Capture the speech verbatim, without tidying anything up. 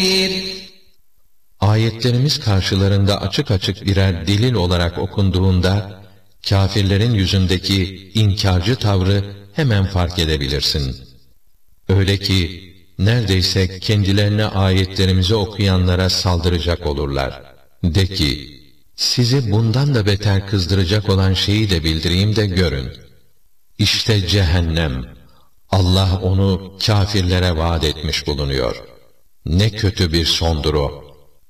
Ayetlerimiz karşılarında açık açık birer delil olarak okunduğunda, kâfirlerin yüzündeki inkarcı tavrı hemen fark edebilirsin. Öyle ki, neredeyse kendilerine ayetlerimizi okuyanlara saldıracak olurlar. De ki, sizi bundan da beter kızdıracak olan şeyi de bildireyim de görün. İşte cehennem, Allah onu kâfirlere vaat etmiş bulunuyor. Ne kötü bir sondur o.